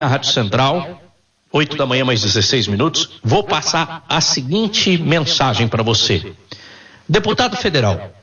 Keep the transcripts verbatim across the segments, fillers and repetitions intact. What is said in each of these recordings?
Na Rádio Central, oito da manhã, mais dezesseis minutos, vou passar a seguinte mensagem para você. Deputado federal,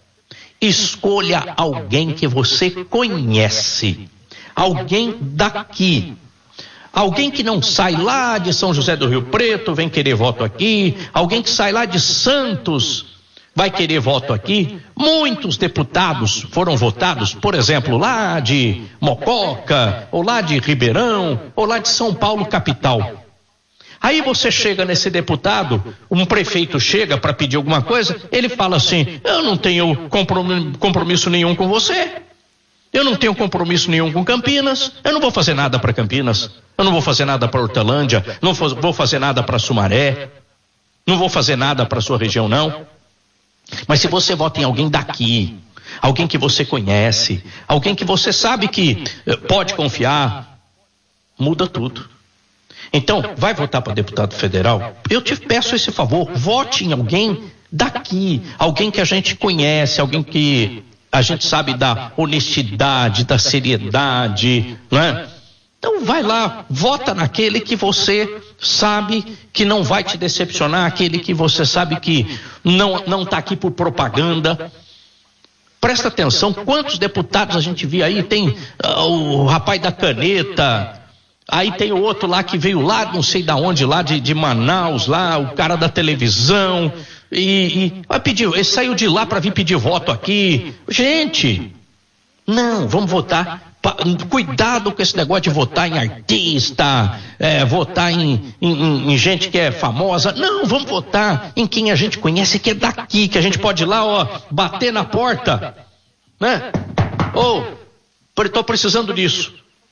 escolha alguém que você conhece, alguém daqui, alguém que não sai lá de São José do Rio Preto, vem querer voto aqui, alguém que sai lá de Santos, vai querer voto aqui. Muitos deputados foram votados, por exemplo, lá de Mococa, ou lá de Ribeirão, ou lá de São Paulo, capital. Aí você chega nesse deputado, um prefeito chega para pedir alguma coisa, ele fala assim, eu não tenho compromisso nenhum com você, eu não tenho compromisso nenhum com Campinas, eu não vou fazer nada para Campinas, eu não vou fazer nada para Hortolândia, não vou fazer nada para Sumaré, não vou fazer nada para sua região não. Mas se você vota em alguém daqui, alguém que você conhece, alguém que você sabe que pode confiar, muda tudo. Então, vai votar para deputado federal? Eu te peço esse favor, vote em alguém daqui, alguém que a gente conhece, alguém que a gente sabe da honestidade, da seriedade, não é? Então vai lá, vota naquele que você sabe que não vai te decepcionar, aquele que você sabe que não não está aqui por propaganda. Presta atenção, quantos deputados a gente vê aí, tem uh, o rapaz da caneta, aí tem o outro lá que veio lá, não sei da onde, lá de, de Manaus, lá, o cara da televisão, e, e vai pedir, ele saiu de lá para vir pedir voto aqui. Gente, não, vamos votar. Cuidado com esse negócio de votar em artista, é, votar em, em, em gente que é famosa. Não, vamos votar em quem a gente conhece, que é daqui, que a gente pode ir lá, ó, bater na porta, né? Ou, oh, estou precisando disso.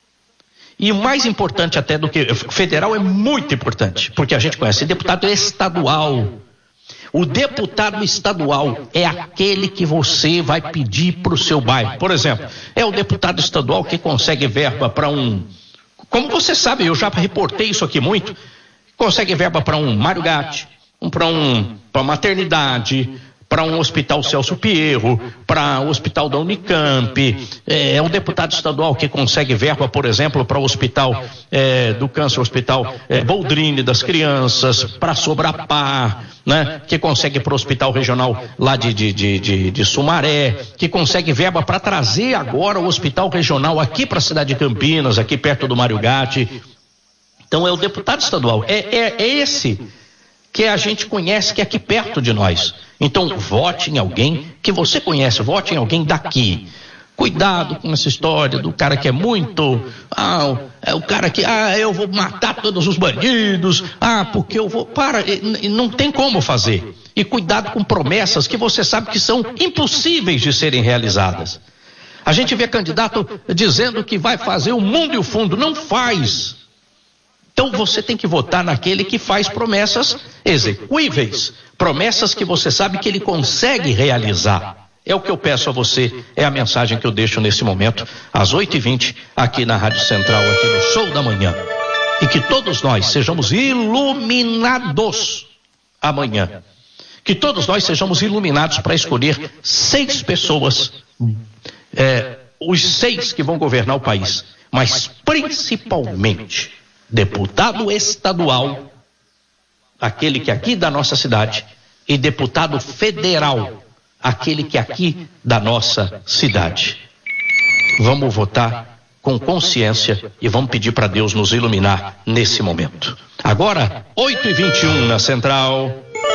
E o mais importante até do que federal é muito importante, porque a gente conhece deputado estadual. O deputado estadual é aquele que você vai pedir para o seu bairro. Por exemplo, é o deputado estadual que consegue verba para um... Como você sabe, eu já reportei isso aqui muito. Consegue verba para um Mário Gatti, um, para um, para maternidade, para um hospital Celso Pierro, para o hospital da Unicamp. É, é um deputado estadual que consegue verba, por exemplo, para o hospital é, do câncer, o hospital é, Boldrini das crianças, para Sobrapar, né? Que consegue para o hospital regional lá de, de, de, de, de Sumaré, que consegue verba para trazer agora o hospital regional aqui para a cidade de Campinas, aqui perto do Mário Gatti. Então é o deputado estadual, é, é, é esse que a gente conhece, que é aqui perto de nós. Então, vote em alguém que você conhece, vote em alguém daqui. Cuidado com essa história do cara que é muito, ah, é o cara que, ah, eu vou matar todos os bandidos, ah, porque eu vou, para, não tem como fazer. E cuidado com promessas que você sabe que são impossíveis de serem realizadas. A gente vê candidato dizendo que vai fazer o mundo e o fundo, não faz. Então você tem que votar naquele que faz promessas execuíveis, promessas que você sabe que ele consegue realizar. É o que eu peço a você, é a mensagem que eu deixo nesse momento, às oito e vinte, aqui na Rádio Central, aqui no Show da Manhã. E que todos nós sejamos iluminados amanhã. Que todos nós sejamos iluminados para escolher seis pessoas, é, os seis que vão governar o país, mas principalmente deputado estadual, aquele que é aqui da nossa cidade, e deputado federal, aquele que é aqui da nossa cidade. Vamos votar com consciência e vamos pedir para Deus nos iluminar nesse momento. Agora, oito e vinte e um na Central.